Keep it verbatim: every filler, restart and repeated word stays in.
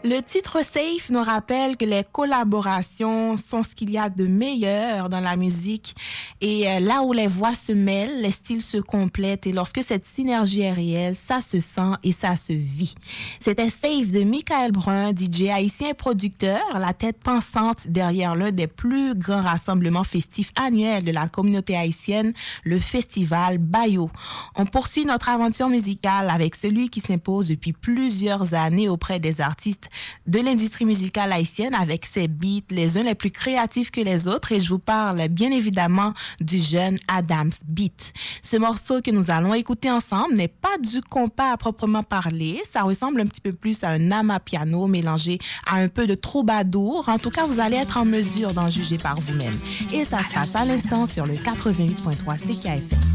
Le titre Safe nous rappelle que les collaborations sont ce qu'il y a de meilleur dans la musique et euh, là où les voix se mêlent, les styles se complètent et lorsque cette synergie est réelle, ça se sent et ça se vit. C'était Safe de Michael Brun, D J haïtien et producteur, la tête pensante derrière l'un des plus grands rassemblements festifs annuels de la communauté haïtienne, le festival Bayo. On poursuit notre aventure musicale avec celui qui s'impose depuis plusieurs années auprès des artistes de l'industrie musicale haïtienne avec ses beats, les uns les plus créatifs que les autres. Et je vous parle bien évidemment du jeune Adams Beat. Ce morceau que nous allons écouter ensemble n'est pas du compas à proprement parler. Ça ressemble un petit peu plus à un amapiano mélangé à un peu de troubadour. En tout cas, vous allez être en mesure d'en juger par vous-même. Et ça se passe à l'instant sur le quatre-vingt-huit point trois C K F M.